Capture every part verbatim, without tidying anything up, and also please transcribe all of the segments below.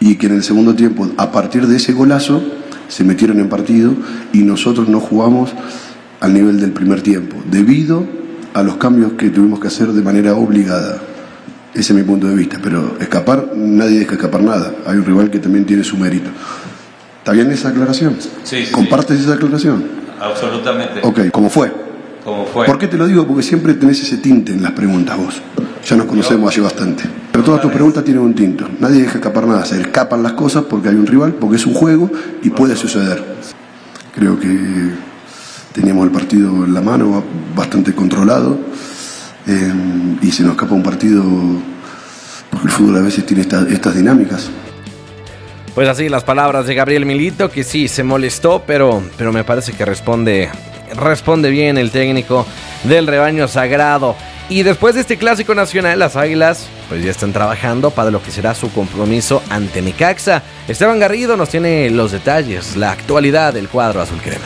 y que en el segundo tiempo, a partir de ese golazo, se metieron en partido y nosotros no jugamos al nivel del primer tiempo, debido a los cambios que tuvimos que hacer de manera obligada. Ese es mi punto de vista, pero escapar, nadie deja escapar nada. Hay un rival que también tiene su mérito. ¿Está bien esa aclaración? Sí, sí. ¿Compartes esa aclaración? Absolutamente. Ok, ¿cómo fue? ¿Cómo fue? ¿Por qué te lo digo? Porque siempre tenés ese tinte en las preguntas vos. Ya nos conocemos hace bastante. Pero todas tus preguntas tienen un tinto. Nadie deja escapar nada. Se escapan las cosas porque hay un rival, porque es un juego y puede suceder. Creo que teníamos el partido en la mano, bastante controlado. Eh, y se nos escapa un partido porque el fútbol a veces tiene esta, estas dinámicas. Pues así las palabras de Gabriel Milito, que sí, se molestó, pero, pero me parece que responde, responde bien el técnico del rebaño sagrado. Y después de este clásico nacional, las Águilas pues ya están trabajando para lo que será su compromiso ante Necaxa. Esteban Garrido nos tiene los detalles, la actualidad del cuadro azul crema.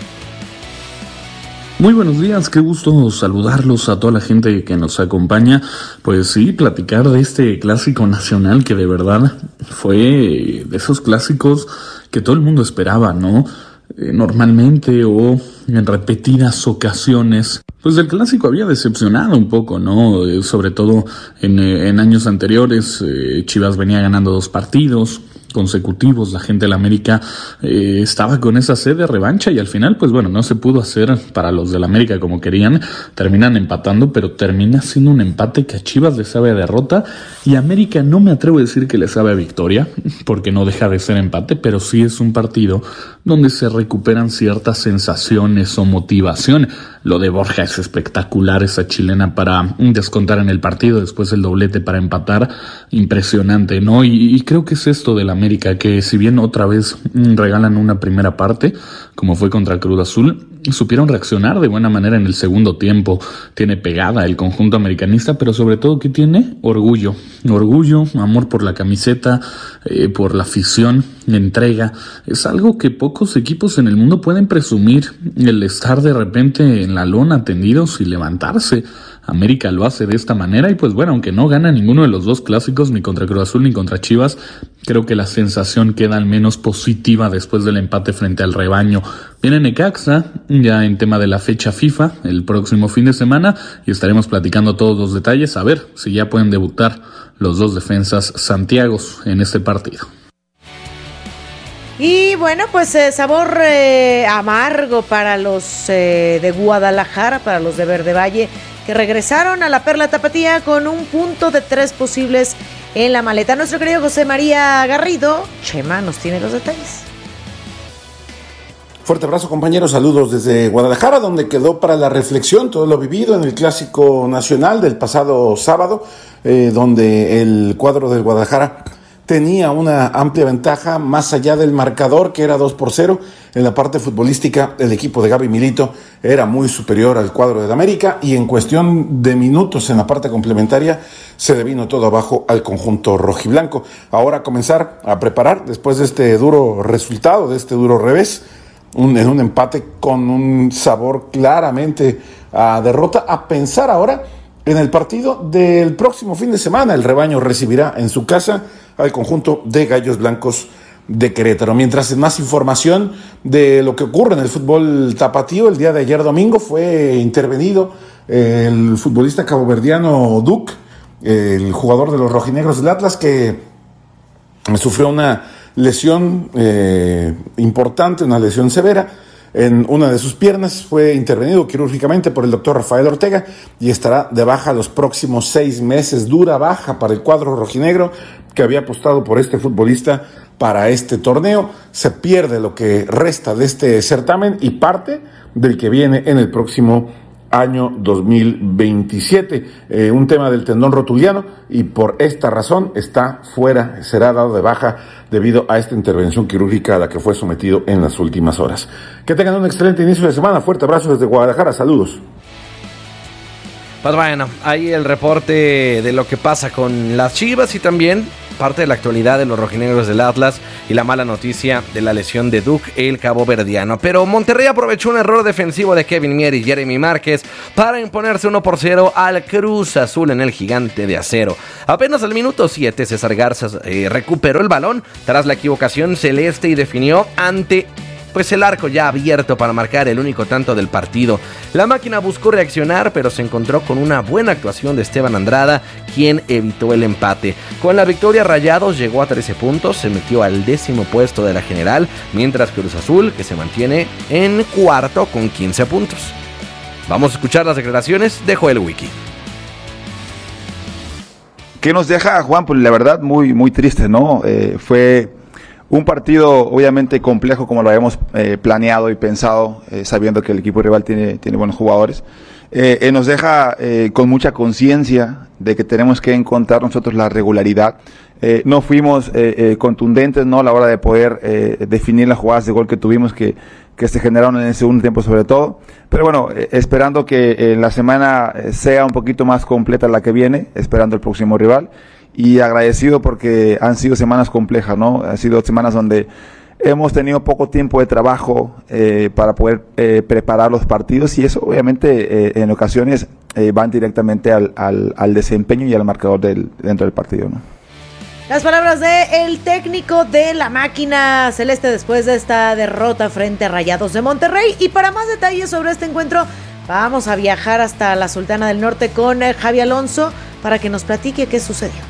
Muy buenos días, qué gusto saludarlos a toda la gente que nos acompaña. Pues sí, platicar de este clásico nacional que de verdad fue de esos clásicos que todo el mundo esperaba, ¿no? Eh, normalmente o en repetidas ocasiones, pues el clásico había decepcionado un poco, ¿no? Eh, sobre todo en, eh, en años anteriores, eh, Chivas venía ganando dos partidos consecutivos, la gente de la América eh, estaba con esa sed de revancha y al final pues bueno, no se pudo hacer para los de la América como querían, terminan empatando, pero termina siendo un empate que a Chivas le sabe a derrota y a América no me atrevo a decir que le sabe a victoria, porque no deja de ser empate, pero sí es un partido donde se recuperan ciertas sensaciones o motivación. Lo de Borja es espectacular, esa chilena para descontar en el partido, después el doblete para empatar, impresionante, ¿no? Y, y creo que es esto de la América, que si bien otra vez regalan una primera parte, como fue contra Cruz Azul, supieron reaccionar de buena manera en el segundo tiempo. Tiene pegada el conjunto americanista, pero sobre todo que tiene orgullo, orgullo, amor por la camiseta, eh, por la afición, entrega. Es algo que pocos equipos en el mundo pueden presumir, el estar de repente en la lona tendidos y levantarse. América lo hace de esta manera y pues bueno, aunque no gana ninguno de los dos clásicos, ni contra Cruz Azul ni contra Chivas, creo que la sensación queda al menos positiva después del empate frente al rebaño. Viene Necaxa, ya en tema de la fecha FIFA, el próximo fin de semana, y estaremos platicando todos los detalles, a ver si ya pueden debutar los dos defensas santiagos en este partido. Y bueno, pues eh, sabor eh, amargo para los eh, de Guadalajara, para los de Verde Valle, que regresaron a la Perla Tapatía con un punto de tres posibles en la maleta. Nuestro querido José María Garrido, Chema, nos tiene los detalles. Fuerte abrazo, compañeros, saludos desde Guadalajara, donde quedó para la reflexión todo lo vivido en el Clásico Nacional del pasado sábado, eh, donde el cuadro del Guadalajara tenía una amplia ventaja más allá del marcador, que era dos por cero. En la parte futbolística, el equipo de Gaby Milito era muy superior al cuadro del América y en cuestión de minutos en la parte complementaria se le vino todo abajo al conjunto rojiblanco. Ahora comenzar a preparar, después de este duro resultado, de este duro revés, un, en un empate con un sabor claramente a derrota, a pensar ahora en el partido del próximo fin de semana. El rebaño recibirá en su casa al conjunto de Gallos Blancos de Querétaro. Mientras, más información de lo que ocurre en el fútbol tapatío, el día de ayer domingo fue intervenido el futbolista caboverdiano Duc, el jugador de los rojinegros del Atlas, que sufrió una lesión eh, importante, una lesión severa en una de sus piernas. Fue intervenido quirúrgicamente por el doctor Rafael Ortega y estará de baja los próximos seis meses. Dura baja para el cuadro rojinegro, que había apostado por este futbolista para este torneo. Se pierde lo que resta de este certamen y parte del que viene en el próximo año dos mil veintisiete. Eh, un tema del tendón rotuliano y por esta razón está fuera, será dado de baja debido a esta intervención quirúrgica a la que fue sometido en las últimas horas. Que tengan un excelente inicio de semana. Fuerte abrazo desde Guadalajara. Saludos. Pues bueno, ahí el reporte de lo que pasa con las Chivas y también parte de la actualidad de los rojinegros del Atlas y la mala noticia de la lesión de Duke, el caboverdiano. Pero Monterrey aprovechó un error defensivo de Kevin Mier y Jeremy Márquez para imponerse uno por cero al Cruz Azul en el Gigante de Acero. Apenas al minuto siete, César Garza eh, recuperó el balón tras la equivocación celeste y definió ante pues el arco ya abierto para marcar el único tanto del partido. La máquina buscó reaccionar, pero se encontró con una buena actuación de Esteban Andrada, quien evitó el empate. Con la victoria, Rayados llegó a trece puntos, se metió al décimo puesto de la general, mientras Cruz Azul, que se mantiene en cuarto con quince puntos. Vamos a escuchar las declaraciones de Joel Wiki. ¿Qué nos deja, Juan? Pues la verdad muy, muy triste, ¿no? Eh, fue un partido obviamente complejo como lo habíamos eh, planeado y pensado, eh, sabiendo que el equipo rival tiene, tiene buenos jugadores. Eh, eh, nos deja eh, con mucha conciencia de que tenemos que encontrar nosotros la regularidad. Eh, no fuimos eh, eh, contundentes, ¿no? A la hora de poder eh, definir las jugadas de gol que tuvimos, que, que se generaron en el segundo tiempo sobre todo. Pero bueno, eh, esperando que eh, la semana sea un poquito más completa la que viene, esperando el próximo rival. Y agradecido porque han sido semanas complejas, ¿no? Han sido semanas donde hemos tenido poco tiempo de trabajo eh, para poder eh, preparar los partidos y eso obviamente eh, en ocasiones eh, van directamente al, al, al desempeño y al marcador del, dentro del partido, ¿no? Las palabras de el técnico de la máquina celeste después de esta derrota frente a Rayados de Monterrey. Y para más detalles sobre este encuentro, vamos a viajar hasta la Sultana del Norte con Javi Alonso para que nos platique qué sucedió.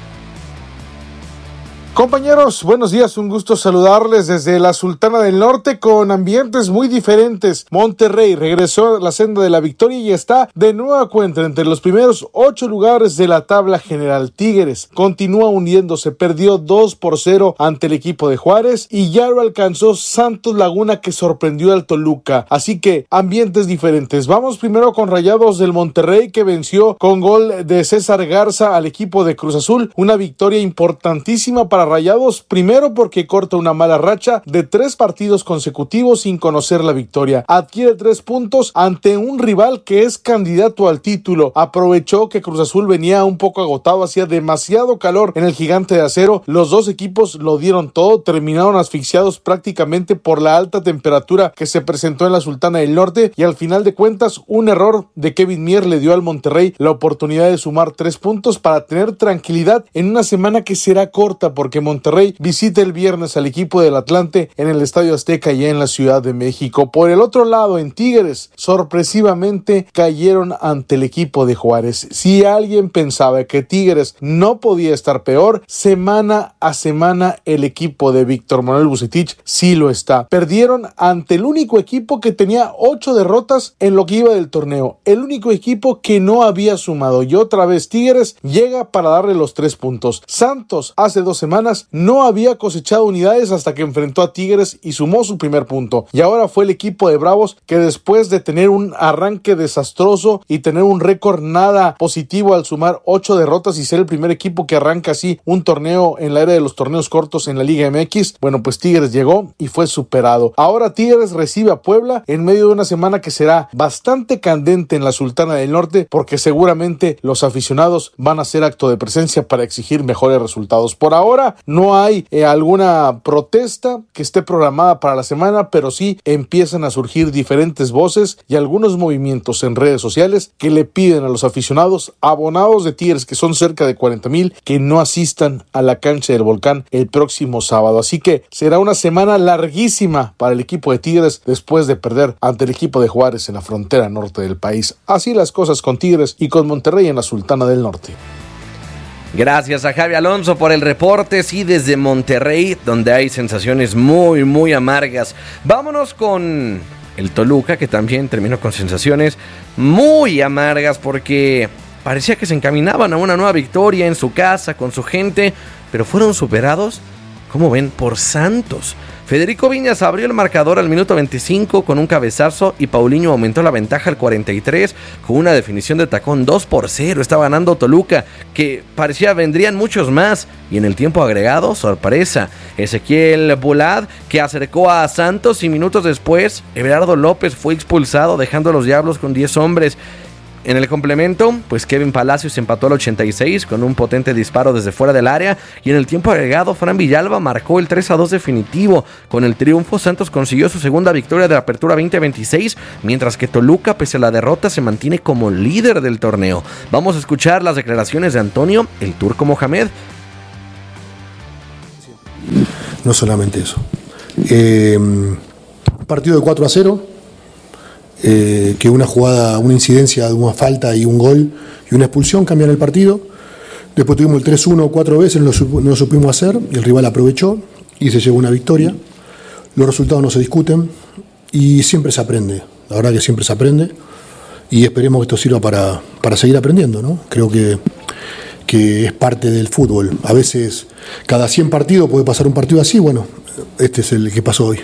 Compañeros, buenos días, un gusto saludarles desde la Sultana del Norte con ambientes muy diferentes. Monterrey regresó a la senda de la victoria y está de nueva cuenta entre los primeros ocho lugares de la tabla general. Tigres continúa hundiéndose, perdió dos por cero ante el equipo de Juárez y ya lo alcanzó Santos Laguna, que sorprendió al Toluca. Así que ambientes diferentes. Vamos primero con Rayados del Monterrey, que venció con gol de César Garza al equipo de Cruz Azul. Una victoria importantísima para Rayados, primero porque corta una mala racha de tres partidos consecutivos sin conocer la victoria. Adquiere tres puntos ante un rival que es candidato al título. Aprovechó que Cruz Azul venía un poco agotado, hacía demasiado calor en el Gigante de Acero. Los dos equipos lo dieron todo, terminaron asfixiados prácticamente por la alta temperatura que se presentó en la Sultana del Norte y al final de cuentas un error de Kevin Mier le dio al Monterrey la oportunidad de sumar tres puntos para tener tranquilidad en una semana que será corta porque que Monterrey visita el viernes al equipo del Atlante en el Estadio Azteca y en la Ciudad de México. Por el otro lado, en Tigres, sorpresivamente cayeron ante el equipo de Juárez. Si alguien pensaba que Tigres no podía estar peor, semana a semana el equipo de Víctor Manuel Vucetich sí lo está. Perdieron ante el único equipo que tenía ocho derrotas en lo que iba del torneo, el único equipo que no había sumado, y otra vez Tigres llega para darle los tres puntos. Santos hace dos semanas no había cosechado unidades hasta que enfrentó a Tigres y sumó su primer punto, y ahora fue el equipo de Bravos que después de tener un arranque desastroso y tener un récord nada positivo al sumar ocho derrotas y ser el primer equipo que arranca así un torneo en la era de los torneos cortos en la Liga M X, bueno, pues Tigres llegó y fue superado. Ahora Tigres recibe a Puebla en medio de una semana que será bastante candente en la Sultana del Norte, porque seguramente los aficionados van a hacer acto de presencia para exigir mejores resultados. Por ahora no hay eh, alguna protesta que esté programada para la semana, pero sí empiezan a surgir diferentes voces y algunos movimientos en redes sociales que le piden a los aficionados abonados de Tigres, que son cerca de cuarenta mil, que no asistan a la cancha del Volcán el próximo sábado. Así que será una semana larguísima para el equipo de Tigres después de perder ante el equipo de Juárez en la frontera norte del país. Así las cosas con Tigres y con Monterrey en la Sultana del Norte. Gracias a Javi Alonso por el reporte. Sí, desde Monterrey, donde hay sensaciones muy, muy amargas. Vámonos con el Toluca, que también terminó con sensaciones muy amargas porque parecía que se encaminaban a una nueva victoria en su casa, con su gente, pero fueron superados, ¿cómo ven?, por Santos. Federico Viñas abrió el marcador al minuto veinticinco con un cabezazo y Paulinho aumentó la ventaja al cuarenta y tres con una definición de tacón. Dos por cero estaba ganando Toluca, que parecía vendrían muchos más, y en el tiempo agregado, sorpresa, Ezequiel Bulad, que acercó a Santos, y minutos después Everardo López fue expulsado, dejando a los Diablos con diez hombres. En el complemento, pues Kevin Palacios empató al ochenta y seis con un potente disparo desde fuera del área, y en el tiempo agregado Fran Villalba marcó el tres a dos definitivo. Con el triunfo, Santos consiguió su segunda victoria de Apertura veinte veintiséis, mientras que Toluca, pese a la derrota, se mantiene como líder del torneo. Vamos a escuchar las declaraciones de Antonio el Turco Mohamed. No solamente eso. Eh, partido de cuatro a cero. Eh, que una jugada, una incidencia de una falta y un gol y una expulsión cambian el partido. Después tuvimos el tres uno cuatro veces, no lo, no lo supimos hacer, y el rival aprovechó y se llevó una victoria. Los resultados no se discuten y siempre se aprende, la verdad que siempre se aprende, y esperemos que esto sirva para, para seguir aprendiendo, ¿no? Creo que, que es parte del fútbol. A veces cada cien partidos puede pasar un partido así, bueno, este es el que pasó hoy.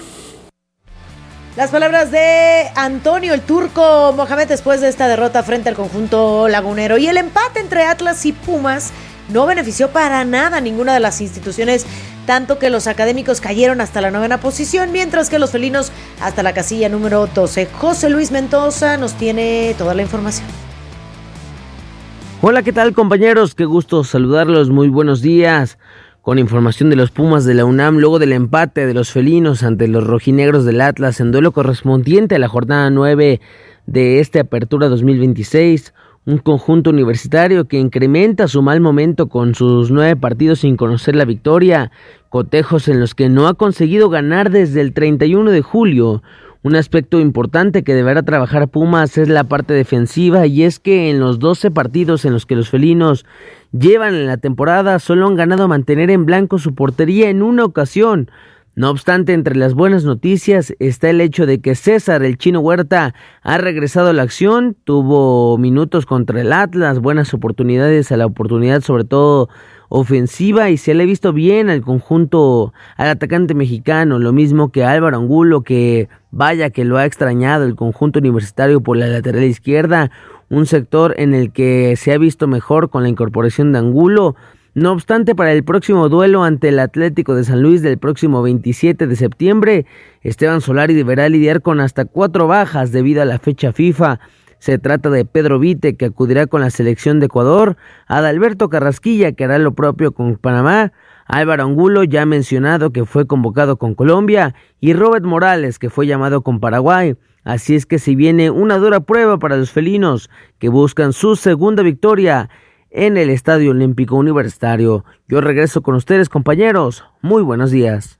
Las palabras de Antonio el Turco Mohamed después de esta derrota frente al conjunto lagunero. Y el empate entre Atlas y Pumas no benefició para nada a ninguna de las instituciones, tanto que los académicos cayeron hasta la novena posición, mientras que los felinos hasta la casilla número doce. José Luis Mendoza nos tiene toda la información. Hola, ¿qué tal, compañeros? Qué gusto saludarlos, muy buenos días. Con información de los Pumas de la UNAM, luego del empate de los felinos ante los rojinegros del Atlas en duelo correspondiente a la jornada nueve de esta Apertura dos mil veintiséis, un conjunto universitario que incrementa su mal momento con sus nueve partidos sin conocer la victoria, cotejos en los que no ha conseguido ganar desde el treinta y uno de julio. Un aspecto importante que deberá trabajar Pumas es la parte defensiva, y es que en los doce partidos en los que los felinos llevan en la temporada solo han ganado mantener en blanco su portería en una ocasión. No obstante, entre las buenas noticias está el hecho de que César el Chino Huerta ha regresado a la acción, tuvo minutos contra el Atlas, buenas oportunidades a la oportunidad sobre todo ofensiva, y se le ha visto bien al conjunto, al atacante mexicano, lo mismo que Álvaro Angulo, que vaya que lo ha extrañado el conjunto universitario por la lateral izquierda, un sector en el que se ha visto mejor con la incorporación de Angulo. No obstante, para el próximo duelo ante el Atlético de San Luis del próximo veintisiete de septiembre, Esteban Solari deberá lidiar con hasta cuatro bajas debido a la fecha FIFA. Se trata de Pedro Vite, que acudirá con la selección de Ecuador, Adalberto Carrasquilla, que hará lo propio con Panamá, Álvaro Angulo, ya mencionado, que fue convocado con Colombia, y Robert Morales, que fue llamado con Paraguay. Así es que se viene una dura prueba para los felinos, que buscan su segunda victoria en el Estadio Olímpico Universitario. Yo regreso con ustedes, compañeros. Muy buenos días.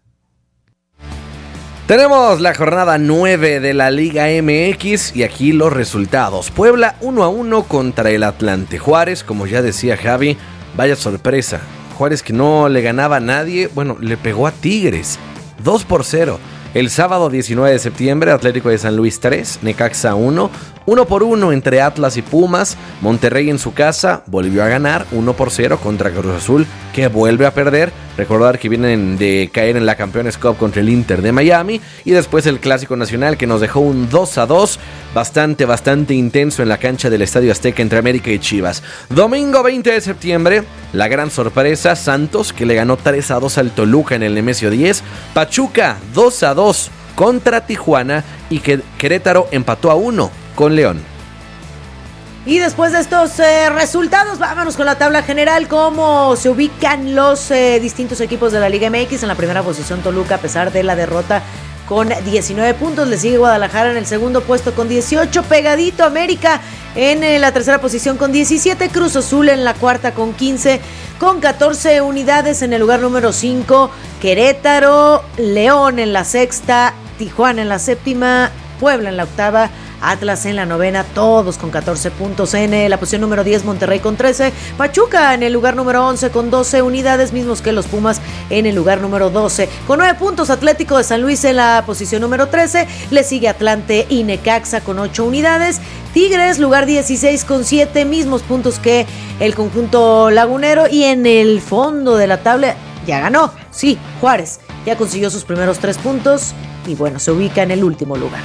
Tenemos la jornada nueve de la Liga M X y aquí los resultados. Puebla uno a uno contra el Atlante. Juárez, como ya decía Javi, vaya sorpresa. Juárez, que no le ganaba a nadie, bueno, le pegó a Tigres dos por cero. El sábado diecinueve de septiembre, Atlético de San Luis tres, Necaxa uno, uno por uno entre Atlas y Pumas. Monterrey en su casa volvió a ganar uno por cero contra Cruz Azul, que vuelve a perder. Recordar que vienen de caer en la Campeones Cup contra el Inter de Miami. Y después el Clásico Nacional, que nos dejó un dos a dos bastante, bastante intenso en la cancha del Estadio Azteca entre América y Chivas. Domingo veinte de septiembre, la gran sorpresa, Santos, que le ganó tres a dos al Toluca en el Nemesio diez. Pachuca dos a dos contra Tijuana, y que Querétaro empató a uno con León. Y después de estos eh, resultados, vámonos con la tabla general, cómo se ubican los eh, distintos equipos de la Liga M X. En la primera posición Toluca, a pesar de la derrota, con diecinueve puntos. Le sigue Guadalajara en el segundo puesto con dieciocho, pegadito América en eh, la tercera posición con diecisiete, Cruz Azul en la cuarta con quince, con catorce unidades. En el lugar número cinco, Querétaro, León en la sexta, Tijuana en la séptima, Puebla en la octava, Atlas en la novena, todos con catorce puntos. En la posición número diez, Monterrey con trece, Pachuca en el lugar número once con doce unidades, mismos que los Pumas en el lugar número doce. Con nueve puntos, Atlético de San Luis en la posición número trece, le sigue Atlante y Necaxa con ocho unidades. Tigres, lugar dieciséis con siete, mismos puntos que el conjunto lagunero. Y en el fondo de la tabla, ya ganó, sí, Juárez, ya consiguió sus primeros tres puntos y bueno, se ubica en el último lugar.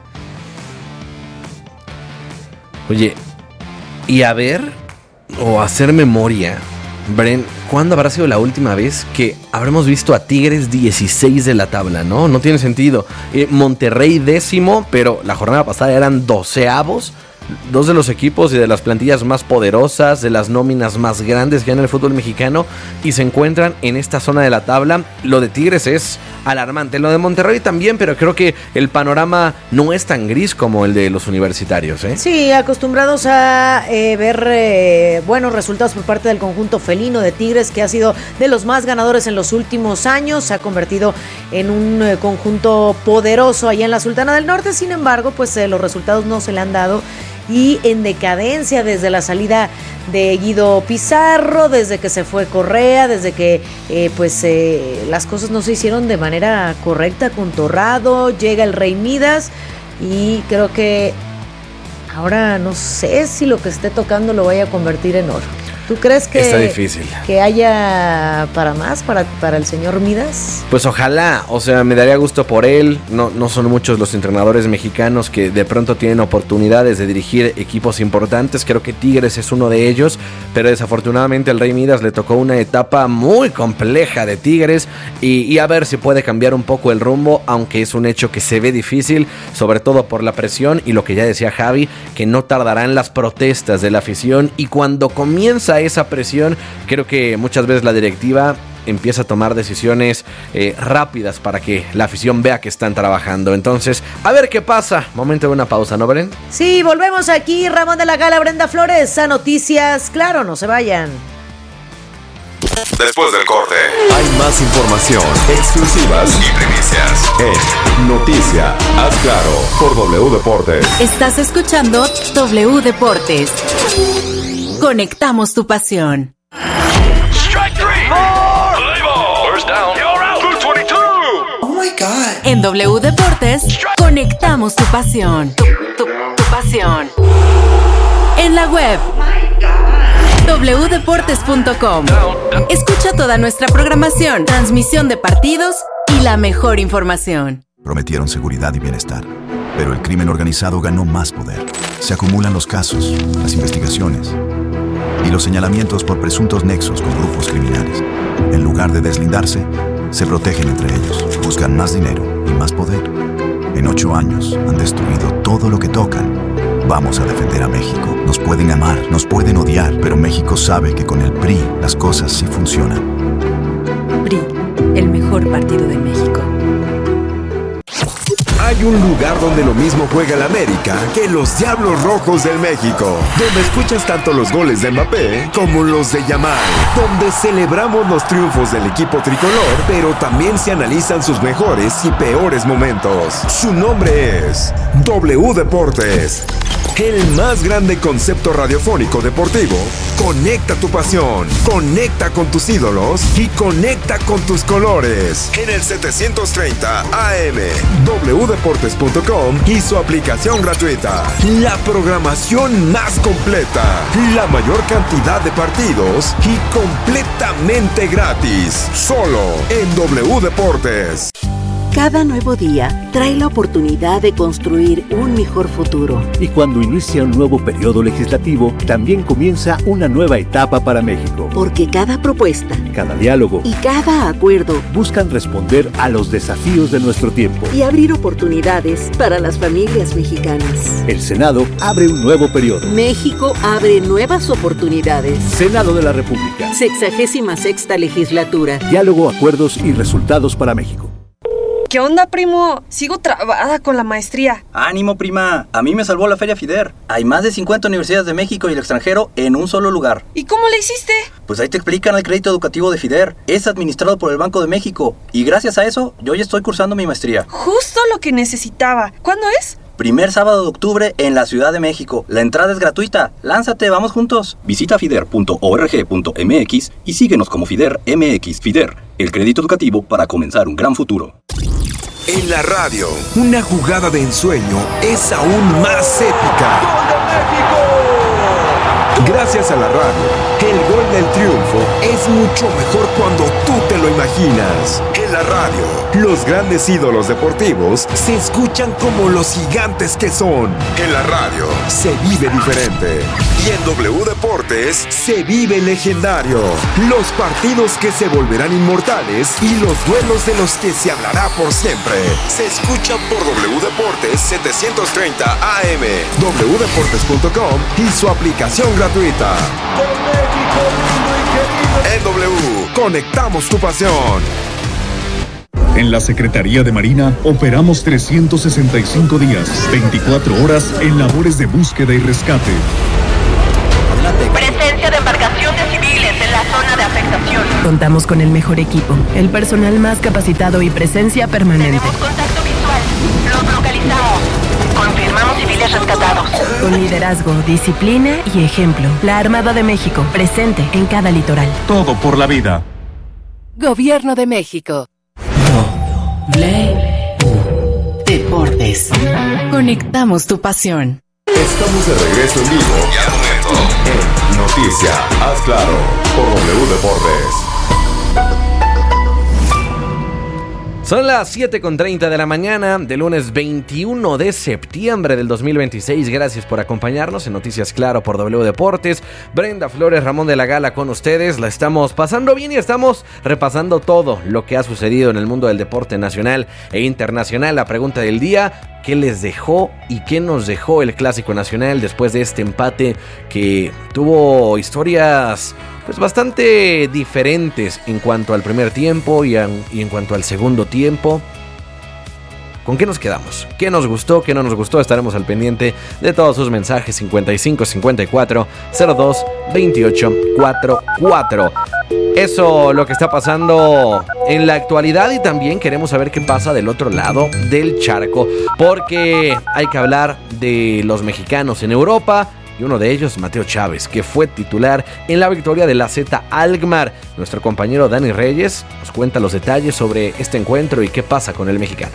Oye, y a ver, o hacer memoria, Bren, ¿cuándo habrá sido la última vez que habremos visto a Tigres dieciséis de la tabla? No, no tiene sentido. Eh, Monterrey décimo, pero la jornada pasada eran doceavos. dos de los equipos y de las plantillas más poderosas, de las nóminas más grandes que hay en el fútbol mexicano, y se encuentran en esta zona de la tabla. Lo de Tigres es alarmante, lo de Monterrey también, pero creo que el panorama no es tan gris como el de los universitarios, ¿eh? Sí, acostumbrados a eh, ver eh, buenos resultados por parte del conjunto felino de Tigres, que ha sido de los más ganadores en los últimos años, se ha convertido en un eh, conjunto poderoso allá en la Sultana del Norte. Sin embargo, pues eh, los resultados no se le han dado, y en decadencia desde la salida de Guido Pizarro, desde que se fue Correa, desde que eh, pues eh, las cosas no se hicieron de manera correcta con Torrado. Llega el Rey Midas y creo que ahora no sé si lo que esté tocando lo vaya a convertir en oro. ¿Tú crees que, está difícil, que haya para más para, para el señor Midas? Pues ojalá, o sea, me daría gusto por él. No, no son muchos los entrenadores mexicanos que de pronto tienen oportunidades de dirigir equipos importantes. Creo que Tigres es uno de ellos, pero desafortunadamente al Rey Midas le tocó una etapa muy compleja de Tigres, y, y a ver si puede cambiar un poco el rumbo, aunque es un hecho que se ve difícil, sobre todo por la presión y lo que ya decía Javi, que no tardarán las protestas de la afición, y cuando comienza esa presión, creo que muchas veces la directiva empieza a tomar decisiones eh, rápidas para que la afición vea que están trabajando. Entonces, a ver qué pasa. Momento de una pausa, ¿no, Bren? Sí, volvemos aquí. Ramón de la Gala, Brenda Flores, a Noticias. Claro, no se vayan. Después del corte, hay más información, exclusivas y primicias en Noticia Haz Claro por W Deportes. Estás escuchando W Deportes. Conectamos tu pasión. Strike three. More. First down. You're out. Blue veintidós. Oh my God. En W Deportes, conectamos tu pasión. Tu, tu, tu pasión. En la web doble u deportes punto com. Escucha toda nuestra programación, transmisión de partidos y la mejor información. Prometieron seguridad y bienestar, pero el crimen organizado ganó más poder. Se acumulan los casos, las investigaciones y los señalamientos por presuntos nexos con grupos criminales. En lugar de deslindarse, se protegen entre ellos, buscan más dinero y más poder. En ocho años han destruido todo lo que tocan. Vamos a defender a México. Nos pueden amar, nos pueden odiar, pero México sabe que con el P R I las cosas sí funcionan. P R I, el mejor partido de México. Hay un lugar donde lo mismo juega el América que los Diablos Rojos del México, donde escuchas tanto los goles de Mbappé como los de Yamal, donde celebramos los triunfos del equipo tricolor, pero también se analizan sus mejores y peores momentos. Su nombre es W Deportes, el más grande concepto radiofónico deportivo. Conecta tu pasión, conecta con tus ídolos y conecta con tus colores. En el setecientos treinta A M, W Deportes punto com y su aplicación gratuita. La programación más completa, la mayor cantidad de partidos y completamente gratis. Solo en W Deportes. Cada nuevo día trae la oportunidad de construir un mejor futuro. Y cuando inicia un nuevo periodo legislativo, también comienza una nueva etapa para México. Porque cada propuesta, cada diálogo y cada acuerdo buscan responder a los desafíos de nuestro tiempo y abrir oportunidades para las familias mexicanas. El Senado abre un nuevo periodo. México abre nuevas oportunidades. Senado de la República. Sexagésima sexta legislatura. Diálogo, acuerdos y resultados para México. ¿Qué onda, primo? Sigo trabada con la maestría. ¡Ánimo, prima! A mí me salvó la Feria FIDER. Hay más de cincuenta universidades de México y el extranjero en un solo lugar. ¿Y cómo le hiciste? Pues ahí te explican el crédito educativo de FIDER. Es administrado por el Banco de México. Y gracias a eso, yo ya estoy cursando mi maestría. Justo lo que necesitaba. ¿Cuándo es? Primer sábado de octubre en la Ciudad de México. La entrada es gratuita. Lánzate, vamos juntos. Visita fider punto org punto m x y síguenos como FIDER M X. FIDER, el crédito educativo para comenzar un gran futuro. En la radio, una jugada de ensueño es aún más épica. ¡Gol de México! Gracias a la radio, el gol el triunfo es mucho mejor cuando tú te lo imaginas. En la radio, los grandes ídolos deportivos se escuchan como los gigantes que son. En la radio, se vive diferente. Y en W Deportes, se vive legendario. Los partidos que se volverán inmortales y los duelos de los que se hablará por siempre. Se escuchan por W Deportes setecientos treinta A M, w deportes punto com y su aplicación gratuita. En W, conectamos tu pasión. En la Secretaría de Marina operamos trescientos sesenta y cinco días, veinticuatro horas en labores de búsqueda y rescate. Presencia de embarcaciones civiles en la zona de afectación. Contamos con el mejor equipo, el personal más capacitado y presencia permanente. Tenemos contacto visual. Los localizamos. Confirmamos civiles rescatados. Con liderazgo, disciplina y ejemplo. La Armada de México, presente en cada litoral. Todo por la vida. Gobierno de México. W Deportes. Conectamos tu pasión. Estamos de regreso en vivo y al momento en Noticia, haz claro, por W Deportes. Son las siete con treinta de la mañana del lunes veintiuno de septiembre del dos mil veintiséis. Gracias por acompañarnos en Noticias Claro por W Deportes. Brenda Flores, Ramón de la Gala con ustedes. La estamos pasando bien y estamos repasando todo lo que ha sucedido en el mundo del deporte nacional e internacional. La pregunta del día: ¿qué les dejó y qué nos dejó el Clásico Nacional después de este empate que tuvo historias pues bastante diferentes en cuanto al primer tiempo y, a, y en cuanto al segundo tiempo? ¿Con qué nos quedamos? ¿Qué nos gustó? ¿Qué no nos gustó? Estaremos al pendiente de todos sus mensajes. Cincuenta y cinco cincuenta y cuatro cero dos veintiocho cuarenta y cuatro. Eso lo que está pasando en la actualidad, y también queremos saber qué pasa del otro lado del charco, porque hay que hablar de los mexicanos en Europa. Y uno de ellos, Mateo Chávez, que fue titular en la victoria de la Z Alkmaar. Nuestro compañero Dani Reyes nos cuenta los detalles sobre este encuentro y qué pasa con el mexicano.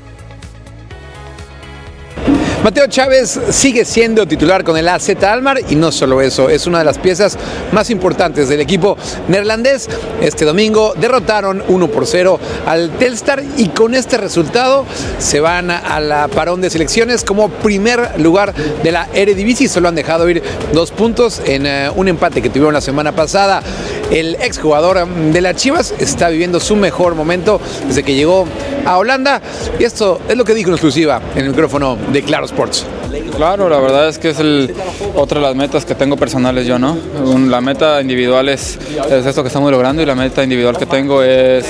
Mateo Chávez sigue siendo titular con el A Z Alkmaar, y no solo eso, es una de las piezas más importantes del equipo neerlandés. Este domingo derrotaron uno por cero al Telstar, y con este resultado se van a la parón de selecciones como primer lugar de la Eredivisie. Solo han dejado ir dos puntos en uh, un empate que tuvieron la semana pasada. El exjugador de las Chivas está viviendo su mejor momento desde que llegó a Holanda, y esto es lo que dijo en exclusiva en el micrófono de Claro Sports. Claro, la verdad es que es el, otra de las metas que tengo personales yo, ¿no? Un, la meta individual es, es esto que estamos logrando, y la meta individual que tengo es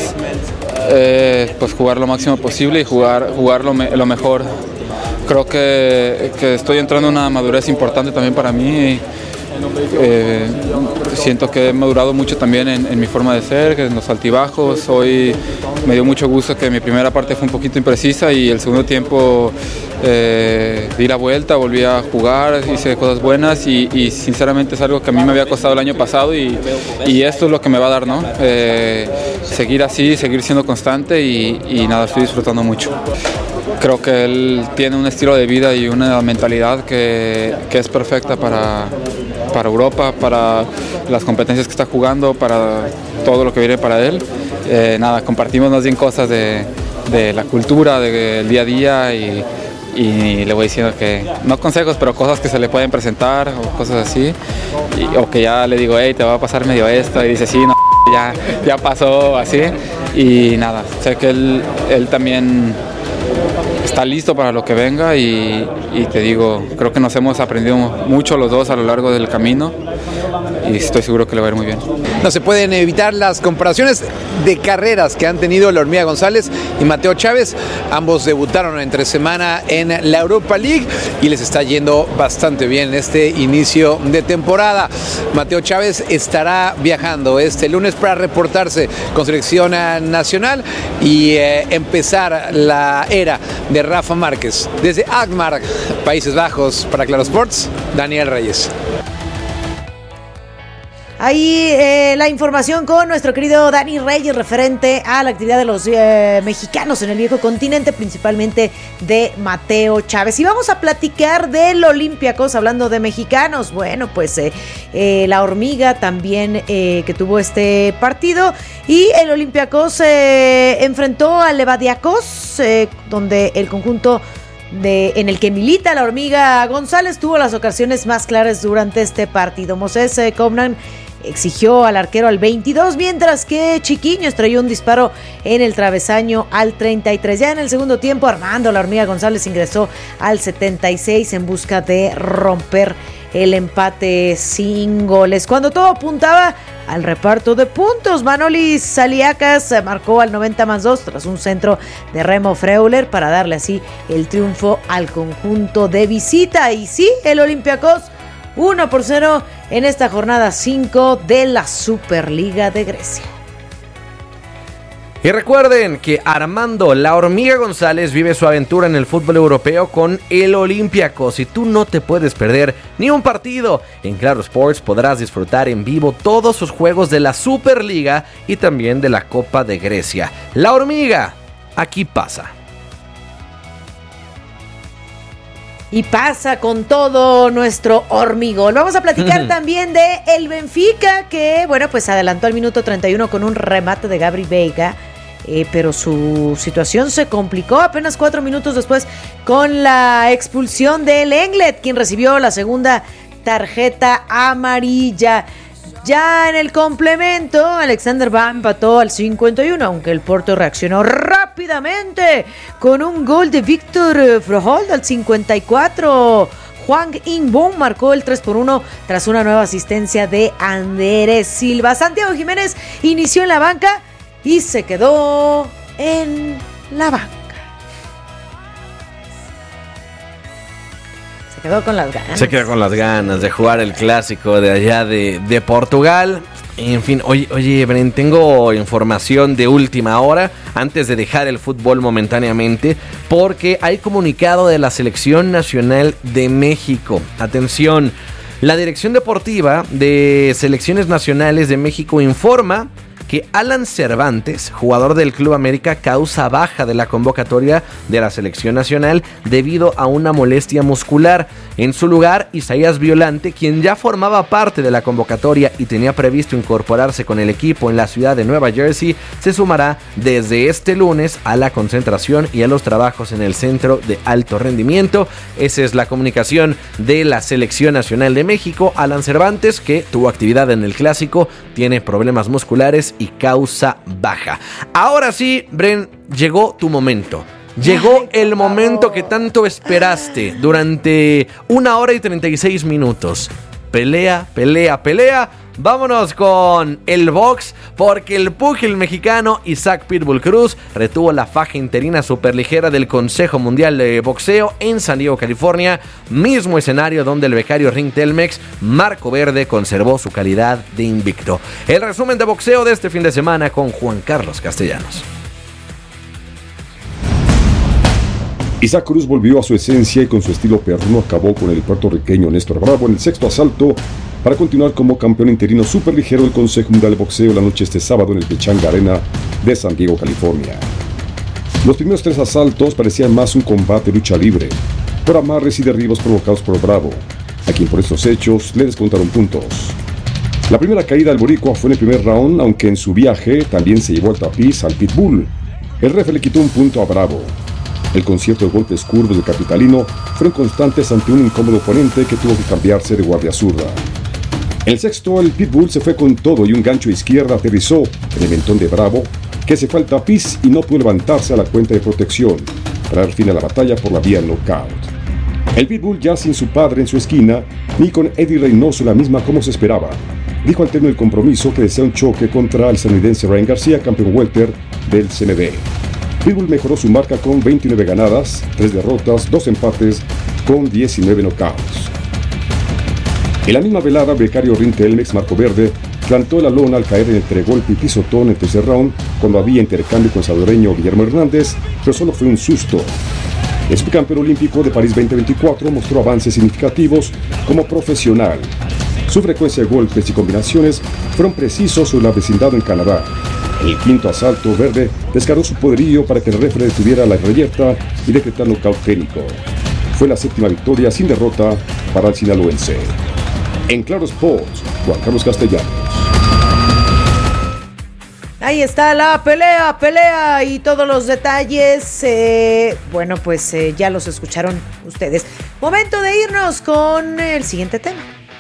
eh, pues jugar lo máximo posible y jugar, jugar lo, me, lo mejor. Creo que, que estoy entrando en una madurez importante también para mí. Y, Eh, siento que he madurado mucho también en, en mi forma de ser, en los altibajos. Hoy me dio mucho gusto que mi primera parte fue un poquito imprecisa, y el segundo tiempo eh, di la vuelta, volví a jugar, hice cosas buenas, y, y sinceramente es algo que a mí me había costado el año pasado, y, y esto es lo que me va a dar, ¿no? Eh, seguir así, seguir siendo constante, y, y nada, estoy disfrutando mucho. Creo que él tiene un estilo de vida y una mentalidad que, que es perfecta para, para Europa, para las competencias que está jugando, para todo lo que viene para él. Eh, nada, compartimos más bien cosas de, de la cultura, del día a día, y, y le voy diciendo que, no consejos, pero cosas que se le pueden presentar o cosas así, y, o que ya le digo, hey, te va a pasar medio esto, y dice, sí, no, ya, ya pasó, así, y nada, sé que él, él también está listo para lo que venga, y, y te digo, creo que nos hemos aprendido mucho los dos a lo largo del camino, y estoy seguro que le va a ir muy bien. No se pueden evitar las comparaciones de carreras que han tenido la Hormiga González y Mateo Chávez. Ambos debutaron entre semana en la Europa League y les está yendo bastante bien este inicio de temporada. Mateo Chávez estará viajando este lunes para reportarse con selección nacional y eh, empezar la era de Rafa Márquez. Desde Alkmaar, Países Bajos, para Claro Sports, Daniel Reyes. Ahí eh, la información con nuestro querido Dani Reyes referente a la actividad de los eh, mexicanos en el viejo continente, principalmente de Mateo Chávez. Y vamos a platicar del Olympiacos, hablando de mexicanos. Bueno, pues eh, eh, la Hormiga también eh, que tuvo este partido, y el Olympiacos eh, enfrentó al Levadiakos, eh, donde el conjunto De, en el que milita la Hormiga González tuvo las ocasiones más claras durante este partido. Moisés eh, Comnan exigió al arquero al veintidós, mientras que Chiquiño estrelló un disparo en el travesaño al treinta y tres. Ya en el segundo tiempo, Armando la Hormiga González ingresó al setenta y seis en busca de romper el empate sin goles. Cuando todo apuntaba al reparto de puntos, Manolis Saliacas marcó al noventa más dos tras un centro de Remo Freuler para darle así el triunfo al conjunto de visita. Y sí, el Olympiacos uno por cero en esta jornada cinco de la Superliga de Grecia. Y recuerden que Armando la Hormiga González vive su aventura en el fútbol europeo con el Olympiacos, y tú no te puedes perder ni un partido. En Claro Sports podrás disfrutar en vivo todos sus juegos de la Superliga y también de la Copa de Grecia. La Hormiga, aquí pasa. Y pasa con todo nuestro hormigol. Vamos a platicar también de el Benfica, que bueno, pues adelantó al minuto treinta y uno con un remate de Gabri Veiga. Eh, pero su situación se complicó apenas cuatro minutos después con la expulsión de Lenglet, quien recibió la segunda tarjeta amarilla. Ya en el complemento, Alexander Ba empató al cincuenta y uno, aunque el Porto reaccionó rápidamente con un gol de Víctor Froholt al cincuenta y cuatro. Hwang In-bom marcó el tres por uno tras una nueva asistencia de Andrés Silva. Santiago Jiménez inició en la banca y se quedó en la banca. Se quedó con las ganas. Se quedó con las ganas de jugar el clásico de allá de, de Portugal. En fin, oye, oye, Bren, tengo información de última hora antes de dejar el fútbol momentáneamente, porque hay comunicado de la Selección Nacional de México. Atención, la Dirección Deportiva de Selecciones Nacionales de México informa que Alan Cervantes, jugador del Club América, causa baja de la convocatoria de la selección nacional debido a una molestia muscular. En su lugar, Isaías Violante, quien ya formaba parte de la convocatoria y tenía previsto incorporarse con el equipo en la ciudad de Nueva Jersey, se sumará desde este lunes a la concentración y a los trabajos en el Centro de Alto Rendimiento. Esa es la comunicación de la Selección Nacional de México. Alan Cervantes, que tuvo actividad en el Clásico, tiene problemas musculares y causa baja. Ahora sí, Bren, llegó tu momento. Llegó el momento que tanto esperaste durante una hora y treinta y seis minutos. Pelea, pelea, pelea. Vámonos con el box, porque el púgil mexicano Isaac Pitbull Cruz retuvo la faja interina superligera del Consejo Mundial de Boxeo en San Diego, California, mismo escenario donde el becario Ring Telmex Marco Verde conservó su calidad de invicto. El resumen de boxeo de este fin de semana con Juan Carlos Castellanos. Isaac Cruz volvió a su esencia y con su estilo perruno acabó con el puertorriqueño Néstor Bravo en el sexto asalto para continuar como campeón interino superligero del Consejo Mundial de Boxeo la noche este sábado en el Pechanga Arena de San Diego, California. Los primeros tres asaltos parecían más un combate de lucha libre, por amarres y derribos provocados por Bravo, a quien por estos hechos le descontaron puntos. La primera caída del boricua fue en el primer round, aunque en su viaje también se llevó al tapiz al Pitbull. El refe le quitó un punto a Bravo. El concierto de golpes curvos del capitalino fueron constantes ante un incómodo oponente que tuvo que cambiarse de guardia zurda. En el sexto, el Pitbull se fue con todo y un gancho de izquierda aterrizó en el mentón de Bravo, que se fue al tapiz y no pudo levantarse a la cuenta de protección para dar fin a la batalla por la vía knockout. El Pitbull, ya sin su padre en su esquina, ni con Eddie Reynoso la misma como se esperaba, dijo al término del compromiso que desea un choque contra el estadounidense Ryan García, campeón welter del C M B. Pitbull mejoró su marca con veintinueve ganadas, tres derrotas, dos empates, con diecinueve knockouts. En la misma velada, el becario Ring Telmex Marco Verde plantó la lona al caer en el tregolpe y pisotón en el tercer round cuando había intercambio con el salvadoreño Guillermo Hernández, pero solo fue un susto. El subcampeón olímpico de París veinte veinticuatro mostró avances significativos como profesional. Su frecuencia de golpes y combinaciones fueron precisos sobre la vecindad en Canadá. En el quinto asalto, Verde descargó su poderío para que el referee detuviera la reyerta y decretar nocaut técnico. Fue la séptima victoria sin derrota para el sinaloense. En Claro Sports, Juan Carlos Castellanos. Ahí está la pelea, pelea y todos los detalles. Eh, bueno, pues eh, ya los escucharon ustedes. Momento de irnos con el siguiente tema.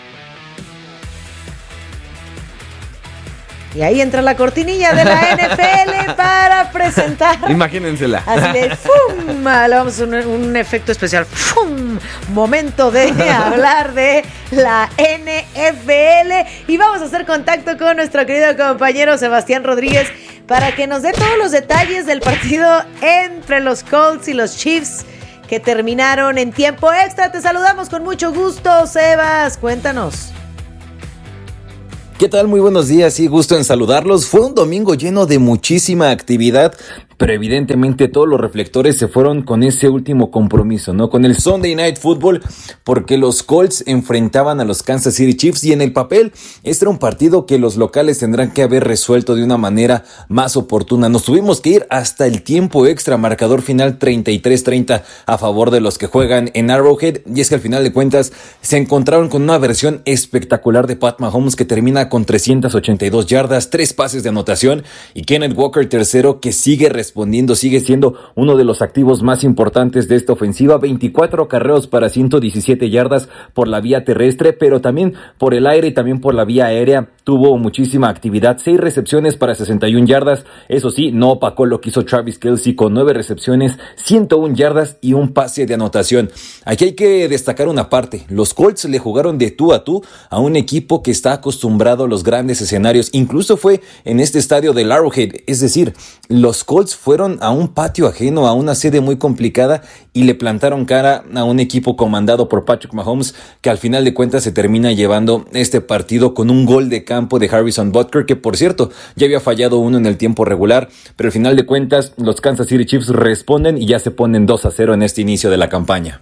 Y ahí entra la cortinilla de la N F L para presentar. Imagínensela. Así de ¡fum! Le vamos a un, un efecto especial. ¡Fum! Momento de hablar de la N F L. Y vamos a hacer contacto con nuestro querido compañero Sebastián Rodríguez para que nos dé todos los detalles del partido entre los Colts y los Chiefs que terminaron en tiempo extra. Te saludamos con mucho gusto, Sebas. Cuéntanos. ¿Qué tal? Muy buenos días y gusto en saludarlos. Fue un domingo lleno de muchísima actividad, pero evidentemente todos los reflectores se fueron con ese último compromiso, ¿no? Con el Sunday Night Football, porque los Colts enfrentaban a los Kansas City Chiefs y en el papel este era un partido que los locales tendrán que haber resuelto de una manera más oportuna. Nos tuvimos que ir hasta el tiempo extra, marcador final treinta y tres treinta a favor de los que juegan en Arrowhead, y es que al final de cuentas se encontraron con una versión espectacular de Pat Mahomes que termina con trescientas ochenta y dos yardas, tres pases de anotación, y Kenneth Walker tercero que sigue respondiendo, sigue siendo uno de los activos más importantes de esta ofensiva. veinticuatro acarreos para ciento diecisiete yardas por la vía terrestre, pero también por el aire y también por la vía aérea tuvo muchísima actividad. seis recepciones para sesenta y una yardas, eso sí, no opacó lo que hizo Travis Kelce con nueve recepciones, ciento una yardas y un pase de anotación. Aquí hay que destacar una parte, los Colts le jugaron de tú a tú a un equipo que está acostumbrado a los grandes escenarios, incluso fue en este estadio del Arrowhead, es decir, los Colts fueron a un patio ajeno, a una sede muy complicada y le plantaron cara a un equipo comandado por Patrick Mahomes que al final de cuentas se termina llevando este partido con un gol de campo de Harrison Butker, que por cierto ya había fallado uno en el tiempo regular, pero al final de cuentas los Kansas City Chiefs responden y ya se ponen dos a cero en este inicio de la campaña.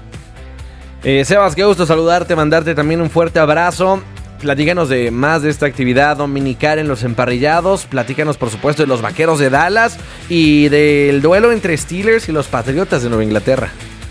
Eh, Sebas, qué gusto saludarte, mandarte también un fuerte abrazo. Platícanos de más de esta actividad dominical en los emparrillados. Platícanos, por supuesto, de los Vaqueros de Dallas y del duelo entre Steelers y los Patriotas de Nueva Inglaterra.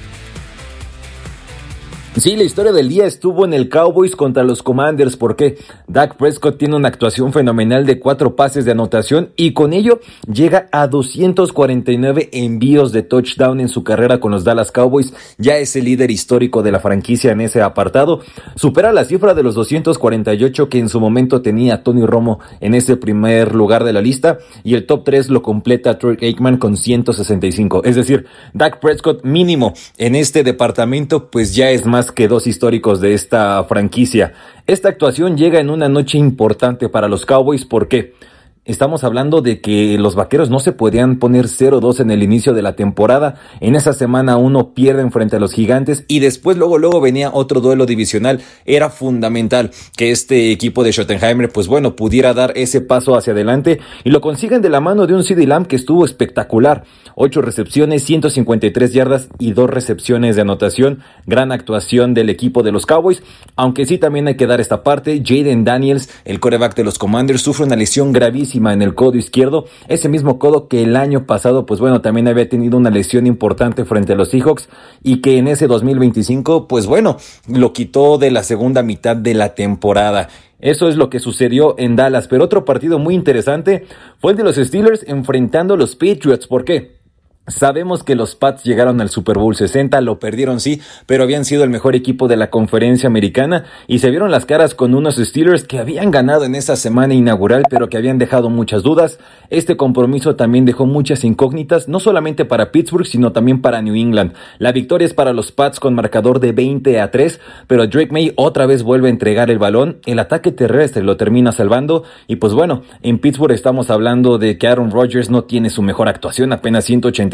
Sí, la historia del día estuvo en el Cowboys contra los Commanders, porque Dak Prescott tiene una actuación fenomenal de cuatro pases de anotación y con ello llega a doscientos cuarenta y nueve envíos de touchdown en su carrera con los Dallas Cowboys. Ya es el líder histórico de la franquicia en ese apartado. Supera la cifra de los doscientos cuarenta y ocho que en su momento tenía Tony Romo en ese primer lugar de la lista, y el top tres lo completa Troy Aikman con ciento sesenta y cinco. Es decir, Dak Prescott mínimo en este departamento pues ya es más que dos históricos de esta franquicia. Esta actuación llega en una noche importante para los Cowboys porque estamos hablando de que los Vaqueros no se podían poner cero dos en el inicio de la temporada. En esa semana uno pierden frente a los Gigantes y después luego luego venía otro duelo divisional. Era fundamental que este equipo de Schottenheimer pues bueno pudiera dar ese paso hacia adelante y lo consiguen de la mano de un CeeDee Lamb que estuvo espectacular. ocho recepciones, ciento cincuenta y tres yardas y dos recepciones de anotación. Gran actuación del equipo de los Cowboys, aunque sí también hay que dar esta parte. Jaden Daniels, el quarterback de los Commanders, sufre una lesión gravísima en el codo izquierdo, ese mismo codo que el año pasado pues bueno también había tenido una lesión importante frente a los Seahawks y que en ese dos mil veinticinco pues bueno lo quitó de la segunda mitad de la temporada. Eso es lo que sucedió en Dallas, pero otro partido muy interesante fue el de los Steelers enfrentando a los Patriots. ¿Por qué? Sabemos que los Pats llegaron al Super Bowl sesenta, lo perdieron sí, pero habían sido el mejor equipo de la conferencia americana y se vieron las caras con unos Steelers que habían ganado en esa semana inaugural, pero que habían dejado muchas dudas. Este compromiso también dejó muchas incógnitas, no solamente para Pittsburgh, sino también para New England. La victoria es para los Pats con marcador de veinte a tres, pero Drake May otra vez vuelve a entregar el balón, el ataque terrestre lo termina salvando y pues bueno, en Pittsburgh estamos hablando de que Aaron Rodgers no tiene su mejor actuación, apenas ciento ochenta y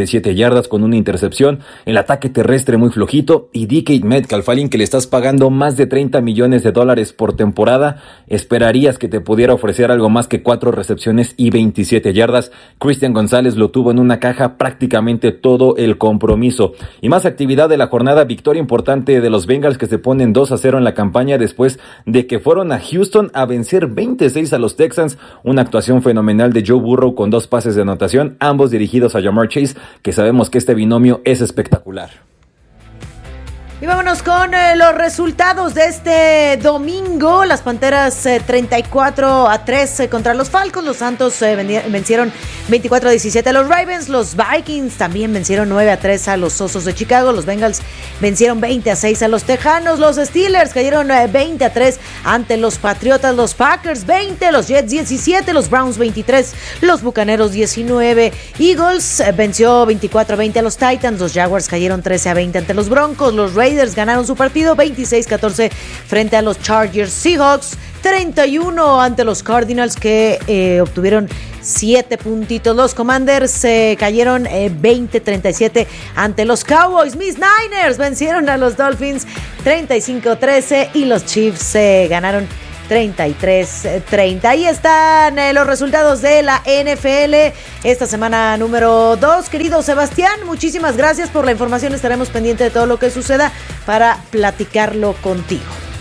solamente siete yardas con una intercepción, el ataque terrestre muy flojito y D K Metcalf, alguien que le estás pagando más de treinta millones de dólares por temporada, esperarías que te pudiera ofrecer algo más que cuatro recepciones y veintisiete yardas. Christian González lo tuvo en una caja prácticamente todo el compromiso. Y más actividad de la jornada, victoria importante de los Bengals que se ponen dos a cero en la campaña después de que fueron a Houston a vencer veintiséis a los Texans. Una actuación fenomenal de Joe Burrow con dos pases de anotación, ambos dirigidos a Ja'Marr Chase, que sabemos que este binomio es espectacular. Y vámonos con eh, los resultados de este domingo. Las Panteras eh, treinta y cuatro a tres eh, contra los Falcons. Los Santos eh, vencieron veinticuatro a diecisiete a los Ravens. Los Vikings también vencieron nueve a tres a los Osos de Chicago. Los Bengals vencieron veinte a seis a los Tejanos. Los Steelers cayeron eh, veinte a tres ante los Patriotas. Los Packers veinte, los Jets diecisiete, los Browns veintitrés, los Bucaneros diecinueve. Eagles eh, venció veinticuatro a veinte a los Titans. Los Jaguars cayeron trece a veinte ante los Broncos. Los Raiders ganaron su partido veintiséis a catorce frente a los Chargers. Seahawks treinta y uno ante los Cardinals, que eh, obtuvieron siete puntitos. Los Commanders eh, cayeron eh, veinte a treinta y siete ante los Cowboys. Mis Niners vencieron a los Dolphins treinta y cinco a trece y los Chiefs eh, ganaron treinta y tres a treinta. Ahí están eh, los resultados de la N F L esta semana número dos. Querido Sebastián, muchísimas gracias por la información. Estaremos pendientes de todo lo que suceda para platicarlo contigo.